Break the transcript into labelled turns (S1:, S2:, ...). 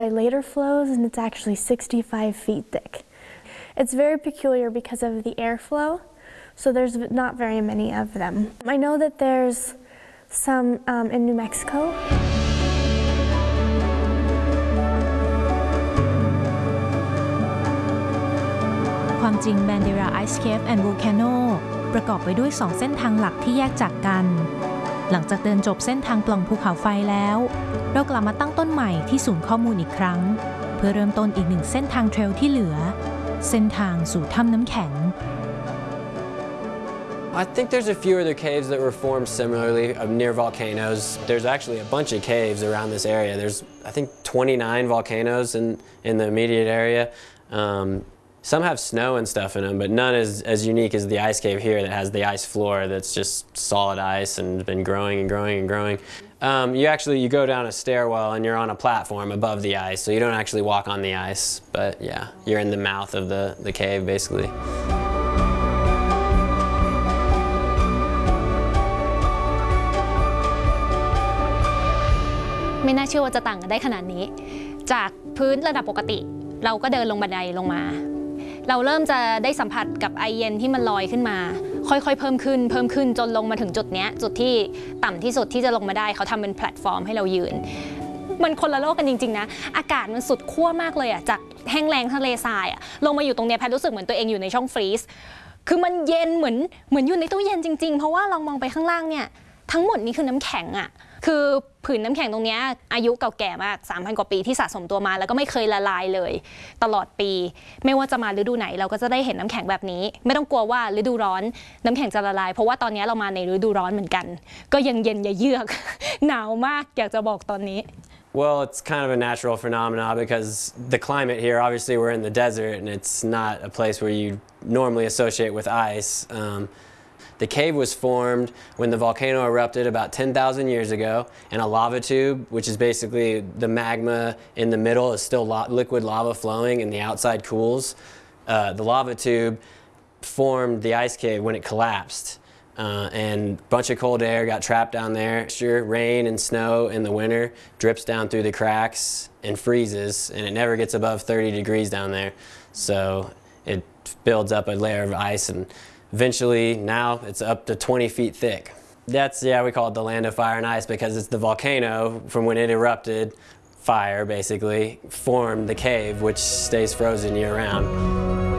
S1: It later flows and it's actually 65 feet thick. It's very peculiar because of the airflow, so there's not very many of them. I know that there's some in New Mexico.
S2: ความจริง Bandera Ice Cave and Volcano ประกอบไปด้วย2เส้นทางหลักที่แยกจากกันหลังจากเดินจบเส้นทางปล่องภูเขาไฟแล้วเรากลับมาตั้งต้นใหม่ที่ศูนย์ข้อมูลอีกครั้งเพื่อเริ่มต้นอีก1เส้นทางเทรลที่เหลือเส้นทางสู่ถ้ำน้ำแข็ง
S3: I think there's a few other caves that were formed similarly near volcanoes. There's actually a bunch of caves around this area. There's, I think, 29 volcanoes in the immediate area. Some have snow and stuff in them, but none as unique as the ice cave here that has the ice floor that's just solid ice and been growing and growing and growing. You go down a stairwell and you're on a platform above the ice, so you don't actually walk on the ice, but yeah, you're in the mouth of the cave basically.
S4: ไม่น่าเชื่อว่าจะต่างกันได้ขนาดนี้จากพื้นระดับปกติเราก็เดินลงบันไดลงมาเราเริ่มจะได้สัมผัสกับไอเย็นที่มันลอยขึ้นมาค่อยๆเพิ่มขึ้นจนลงมาถึงจุดนี้จุดที่ต่ำที่สุดที่จะลงมาได้เขาทำเป็นแพลตฟอร์มให้เรายืนมันคนละโลกกันจริงๆนะอากาศมันสุดขั้วมากเลยอ่ะจากแห้งแล้งทะเลทรายอ่ะลงมาอยู่ตรงนี้แพทรู้สึกเหมือนตัวเองอยู่ในช่องฟรีซคือมันเย็นเหมือนอยู่ในตู้เย็นจริงๆเพราะว่าลองมองไปข้างล่างเนี่ยทั้งหมดนี้คือน้ำแข็งอ่ะคือผืนน้ำแข็งตรงนี้อายุเก่าแก่มาก 3,000 กว่าปีที่สะสมตัวมาแล้วก็ไม่เคยละลายเลยตลอดปีไม่ว่าจะมาฤดูไหนเราก็จะได้เห็นน้ำแข็งแบบนี้ไม่ต้องกลัวว่าฤดูร้อนน้ำแข็งจะละลายเพราะว่าตอนนี้เรามาในฤดูร้อนเหมือนกันก็ยังเย็นอย่าเยือกหนาวมากอยากจะบอกตอนนี้
S3: Well, it's kind of a natural phenomenon because the climate here, obviously we're in the desert and it's not a place where you normally associate with ice. The cave was formed when the volcano erupted about 10,000 years ago, and a lava tube, which is basically the magma in the middle is still liquid lava flowing and the outside cools. The lava tube formed the ice cave when it collapsed, and a bunch of cold air got trapped down there. Rain and snow in the winter drips down through the cracks and freezes, and it never gets above 30 degrees down there. So it builds up a layer of ice and eventually, now it's up to 20 feet thick. We call it the land of fire and ice because it's the volcano from when it erupted, fire basically, formed the cave which stays frozen year round.